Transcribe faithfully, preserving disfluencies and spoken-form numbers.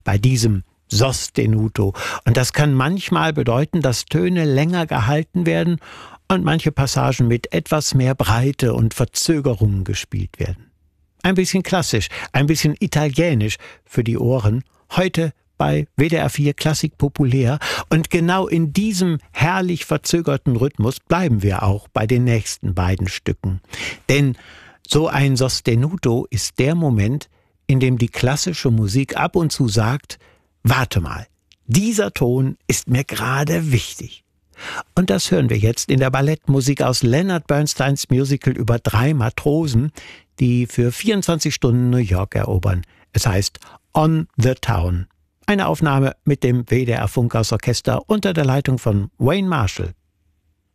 bei diesem Sostenuto. Und das kann manchmal bedeuten, dass Töne länger gehalten werden und manche Passagen mit etwas mehr Breite und Verzögerungen gespielt werden. Ein bisschen klassisch, ein bisschen italienisch für die Ohren. Heute bei W D R vier Klassik populär. Und genau in diesem herrlich verzögerten Rhythmus bleiben wir auch bei den nächsten beiden Stücken. Denn so ein Sostenuto ist der Moment, in dem die klassische Musik ab und zu sagt, warte mal, dieser Ton ist mir gerade wichtig. Und das hören wir jetzt in der Ballettmusik aus Leonard Bernsteins Musical über drei Matrosen, die für vierundzwanzig Stunden New York erobern. Es heißt On the Town. Eine Aufnahme mit dem W D R Funkhausorchester unter der Leitung von Wayne Marshall.